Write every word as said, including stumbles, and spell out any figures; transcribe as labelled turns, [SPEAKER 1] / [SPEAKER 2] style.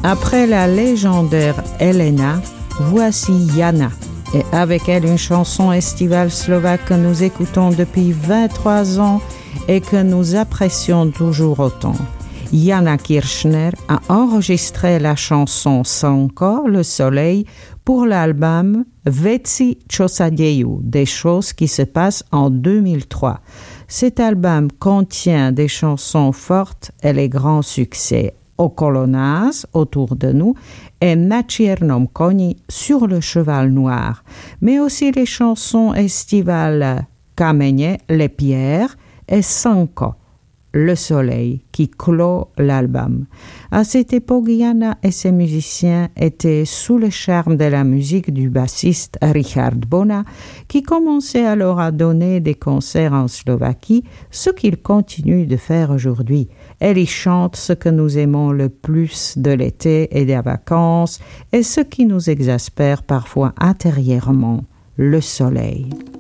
[SPEAKER 1] Après la légendaire Elena, voici Jana, et avec elle une chanson estivale slovaque que nous écoutons depuis vingt-trois ans et que nous apprécions toujours autant. Jana Kirchner a enregistré la chanson Slnko, le soleil, pour l'album Veci čo sa dejú, des choses qui se passent en deux mille trois. Cet album contient des chansons fortes et les grands succès Okolo nás, autour de nous, et Na čiernom koni, sur le cheval noir, mais aussi les chansons estivales Kamene, les pierres, et Slnko, le soleil, qui clôt l'album. À cette époque, Jana et ses musiciens étaient sous le charme de la musique du bassiste Richard Bona, qui commençait alors à donner des concerts en Slovaquie, ce qu'il continue de faire aujourd'hui. Elle y chante ce que nous aimons le plus de l'été et des vacances, et ce qui nous exaspère parfois intérieurement, le soleil.